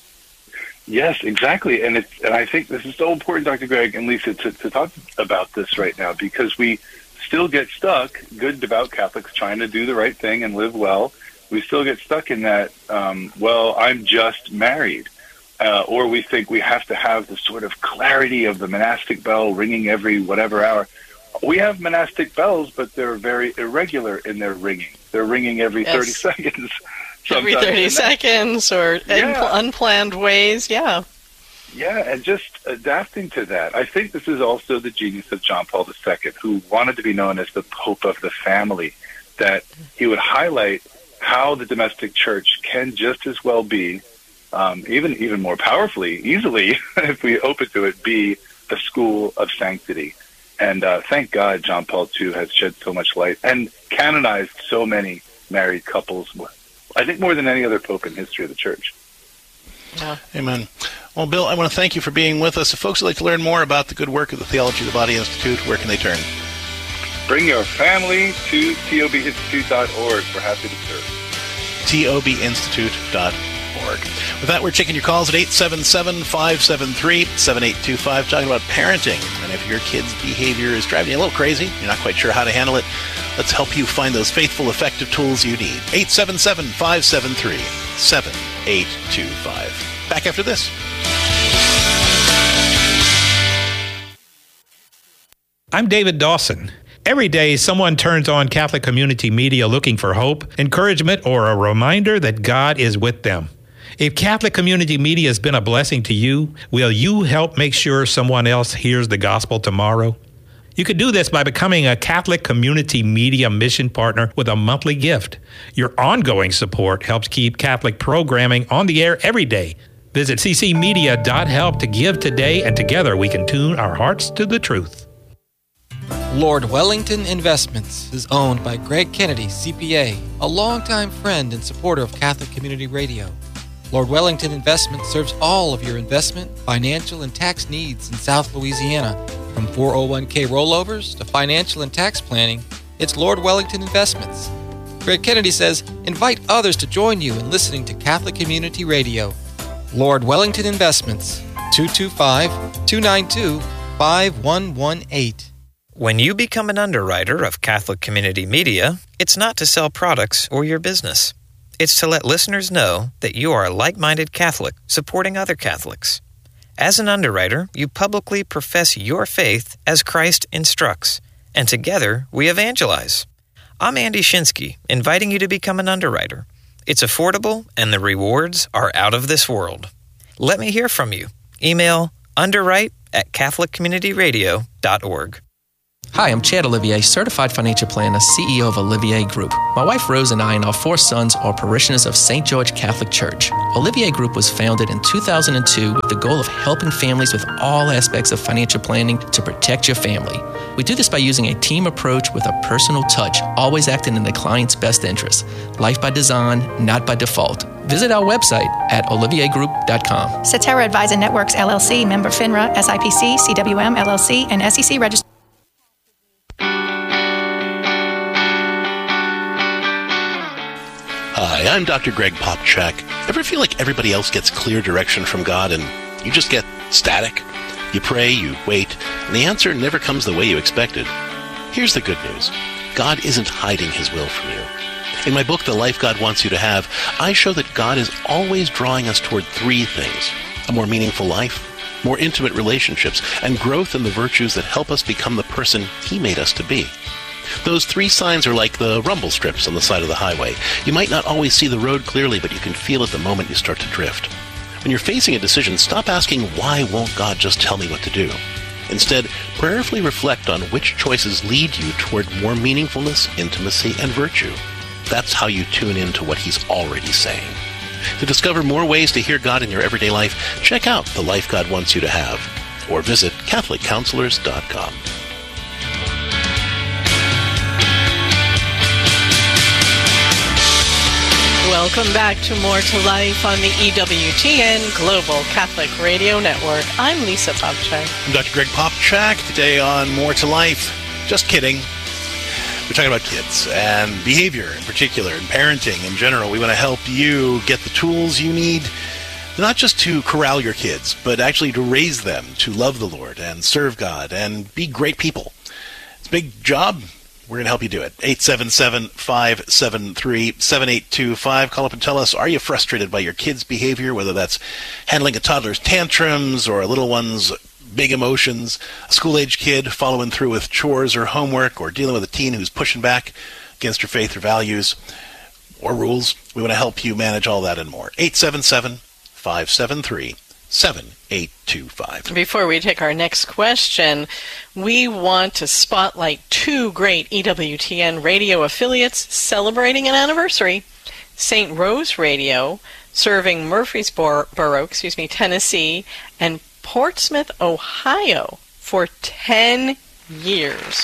Yes, exactly. And it's, and I think this is so important, Doctor Greg and Lisa, to, to talk about this right now, because we still get stuck, good, devout Catholics trying to do the right thing and live well. We still get stuck in that, um, well, I'm just married. Uh, or we think we have to have the sort of clarity of the monastic bell ringing every whatever hour. We have monastic bells, but they're very irregular in their ringing. They're ringing every Yes. thirty seconds. Every sometimes. thirty And that- seconds or Yeah. unpl- unplanned ways, yeah. Yeah, and just adapting to that. I think this is also the genius of John Paul the Second, who wanted to be known as the Pope of the family, that he would highlight how the domestic church can just as well be, um, even even more powerfully, easily, if we open to it, be a school of sanctity. And uh, thank God John Paul the Second has shed so much light and canonized so many married couples, I think more than any other pope in history of the church. Yeah. Amen. Well, Bill, I want to thank you for being with us. If folks would like to learn more about the good work of the Theology of the Body Institute, where can they turn? Bring your family to T O B institute dot org. We're happy to serve. T O B institute dot org. With that, we're checking your calls at eight seven seven, five seven three, seven eight two five, talking about parenting. And if your kid's behavior is driving you a little crazy, you're not quite sure how to handle it, let's help you find those faithful, effective tools you need. eight seven seven, five seven three, seven eight two five. Back after this. I'm David Dawson. Every day, someone turns on Catholic community media looking for hope, encouragement, or a reminder that God is with them. If Catholic community media has been a blessing to you, will you help make sure someone else hears the gospel tomorrow? You can do this by becoming a Catholic community media mission partner with a monthly gift. Your ongoing support helps keep Catholic programming on the air every day. Visit c c media dot help to give today, and together we can tune our hearts to the truth. Lord Wellington Investments is owned by Greg Kennedy, C P A, a longtime friend and supporter of Catholic Community Radio. Lord Wellington Investments serves all of your investment, financial, and tax needs in South Louisiana. From four oh one k rollovers to financial and tax planning, it's Lord Wellington Investments. Greg Kennedy says, invite others to join you in listening to Catholic Community Radio. Lord Wellington Investments, two two five, two nine two, five one one eight. When you become an underwriter of Catholic Community Media, it's not to sell products or your business. It's to let listeners know that you are a like-minded Catholic supporting other Catholics. As an underwriter, you publicly profess your faith as Christ instructs, and together we evangelize. I'm Andy Shinsky, inviting you to become an underwriter. It's affordable, and the rewards are out of this world. Let me hear from you. Email underwrite at catholic community radio dot org. Hi, I'm Chad Olivier, certified financial planner, C E O of Olivier Group. My wife Rose and I and our four sons are parishioners of Saint George Catholic Church. Olivier Group was founded in two thousand two with the goal of helping families with all aspects of financial planning to protect your family. We do this by using a team approach with a personal touch, always acting in the client's best interest. Life by design, not by default. Visit our website at olivier group dot com. Cetera Advisor Networks, L L C, member FINRA, S I P C, C W M, L L C, and S E C registered. Hi, I'm Doctor Greg Popchak. Ever feel like everybody else gets clear direction from God and you just get static? You pray, you wait, and the answer never comes the way you expected. Here's the good news. God isn't hiding his will from you. In my book, The Life God Wants You to Have, I show that God is always drawing us toward three things: a more meaningful life, more intimate relationships, and growth in the virtues that help us become the person he made us to be. Those three signs are like the rumble strips on the side of the highway. You might not always see the road clearly, but you can feel it the moment you start to drift. When you're facing a decision, stop asking, why won't God just tell me what to do? Instead, prayerfully reflect on which choices lead you toward more meaningfulness, intimacy, and virtue. That's how you tune into what he's already saying. To discover more ways to hear God in your everyday life, check out The Life God Wants You to Have, or visit catholic counselors dot com. Welcome back to More to Life on the E W T N Global Catholic Radio Network. I'm Lisa Popchak. I'm Doctor Greg Popchak. Today on More to Life. Just kidding. We're talking about kids and behavior in particular and parenting in general. We want to help you get the tools you need, not just to corral your kids, but actually to raise them to love the Lord and serve God and be great people. It's a big job. We're going to help you do it. eight seven seven, five seven three, seven eight two five. Call up and tell us, are you frustrated by your kids' behavior, whether that's handling a toddler's tantrums or a little one's big emotions, a school-age kid following through with chores or homework, or dealing with a teen who's pushing back against your faith or values or rules. We want to help you manage all that and more. eight seven seven, five seven three, seven eight two five. Before we take our next question, we want to spotlight two great E W T N radio affiliates celebrating an anniversary. Saint Rose Radio, serving Murfreesboro, excuse me, Tennessee, and Portsmouth, Ohio, for ten years.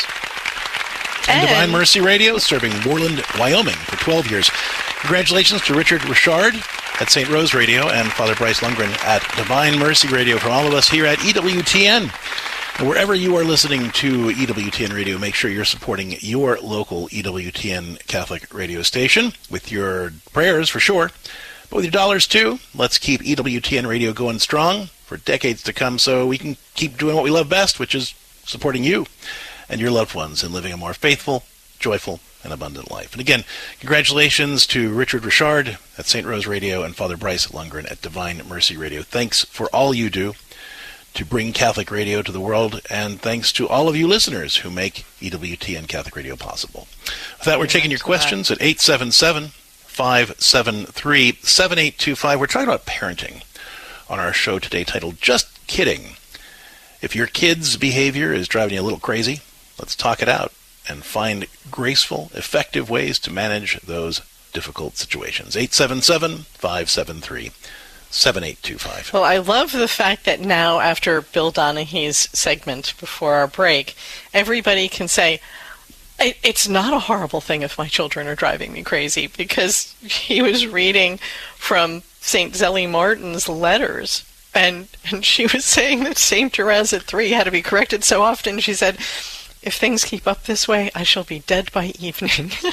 And, and Divine Mercy Radio, serving Moreland, Wyoming, for twelve years. Congratulations to Richard Richard at Saint Rose Radio and Father Bryce Lundgren at Divine Mercy Radio from all of us here at E W T N. And wherever you are listening to E W T N Radio, make sure you're supporting your local E W T N Catholic radio station with your prayers for sure, but with your dollars too. Let's keep E W T N Radio going strong for decades to come so we can keep doing what we love best, which is supporting you and your loved ones and living a more faithful, joyful, and abundant life. And again, congratulations to Richard Richard at Saint Rose Radio and Father Bryce Lundgren at Divine Mercy Radio. Thanks for all you do to bring Catholic radio to the world, and thanks to all of you listeners who make E W T N Catholic Radio possible. With that, we're taking your questions at eight seven seven, five seven three, seven eight two five. We're talking about parenting on our show today, titled Just Kidding. If your kid's behavior is driving you a little crazy, let's talk it out and find graceful, effective ways to manage those difficult situations. eight seven seven, five seven three, seven eight two five. Well, I love the fact that now, after Bill Donaghy's segment before our break, everybody can say, it's not a horrible thing if my children are driving me crazy, because he was reading from Saint Zélie Martin's letters, and, and she was saying that Saint Therese at three had to be corrected so often. She said, if things keep up this way, I shall be dead by evening.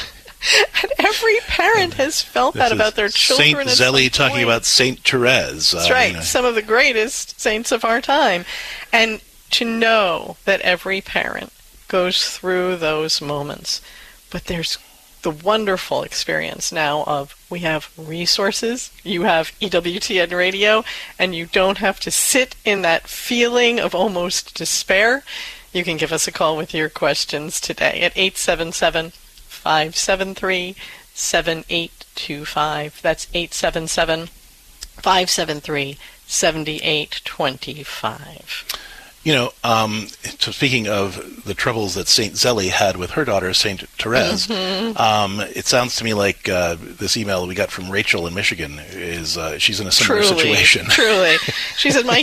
And every parent has felt that about their children. Saint Zélie talking about Saint Therese. That's uh, right. You know. Some of the greatest saints of our time. And to know that every parent goes through those moments. But there's the wonderful experience now of we have resources, you have E W T N Radio, and you don't have to sit in that feeling of almost despair. You can give us a call with your questions today at eight seven seven, five seven three, seven eight two five. That's eight seven seven, five seven three, seven eight two five. You know, um, so speaking of the troubles that Saint Zélie had with her daughter, Saint Therese, Mm-hmm. um, it sounds to me like uh, this email we got from Rachel in Michigan is uh, she's in a similar Truly, situation. Truly. She said, my